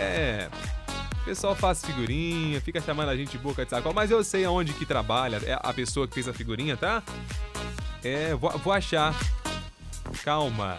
O pessoal faz figurinha, fica chamando a gente de boca de sacola, mas eu sei aonde que trabalha a pessoa que fez a figurinha, tá? Vou achar. Calma.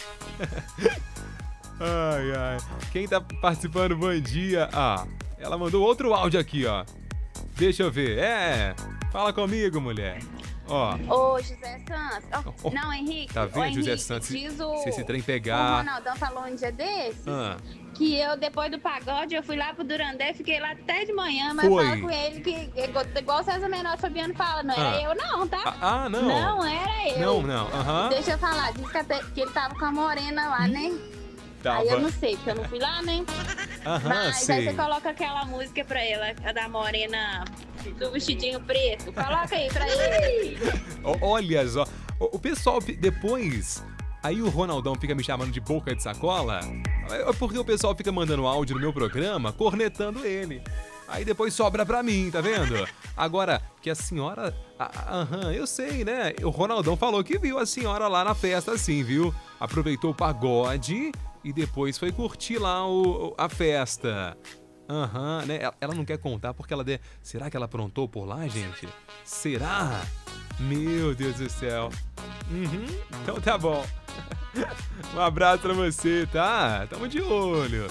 Ai, ai. Quem tá participando, bom dia. Ela mandou outro áudio aqui, ó. Deixa eu ver. Fala comigo, mulher. Ó. Ô, José Santos. Não, Henrique. Tá vendo, Henrique, José Santos? Se esse trem O pegar... Ronaldão falou um dia desses que eu, depois do pagode, eu fui lá pro Durandé, fiquei lá até de manhã, mas falo com ele que, igual o César Menor Fabiano fala, não era eu não, tá? Não. Não era eu. Não. Deixa eu falar, disse que ele tava com a morena lá, né? Aí eu não sei, porque eu não fui lá, né? Mas sei. aí você coloca aquela música pra ela, a da morena do vestidinho preto. Coloca aí pra ele. Olha só, o pessoal depois... Aí o Ronaldão fica me chamando de boca de sacola, porque o pessoal fica mandando áudio no meu programa, cornetando ele. Aí depois sobra pra mim, tá vendo? Agora, que a senhora... eu sei, né? O Ronaldão falou que viu a senhora lá na festa, assim, viu? Aproveitou o pagode e depois foi curtir lá a festa. Né? Ela não quer contar porque será que ela aprontou por lá, gente? Será? Meu Deus do céu. Então tá bom. Um abraço pra você, tá? Tamo de olho.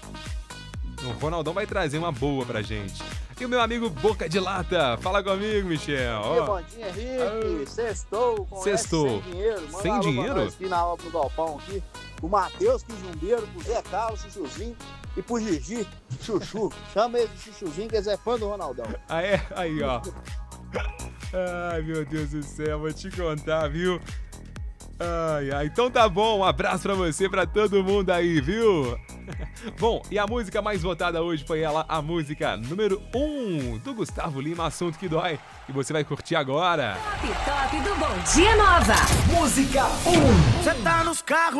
O Ronaldão vai trazer uma boa pra gente. E o meu amigo Boca de Lata. Fala comigo, Michel. Bom dia, Henrique. Sextou. Sextou. Sem dinheiro. Manda sem dinheiro? Aqui na obra do Galpão aqui. O Matheus Quijumbeiro, pro Zé Carlos, Chuchuzinho. E pro Gigi, Chuchu. Chama ele de Chuchuzinho, que eles é fã do Ronaldão. Aí, ó. Ai, meu Deus do céu, vou te contar, viu? Ai, então tá bom, um abraço pra você, pra todo mundo aí, viu? Bom, e a música mais votada hoje foi a música número 1 do Gustavo Lima, Assunto que Dói. E você vai curtir agora. Top do Bom Dia Nova. Música 1. Você tá nos carros.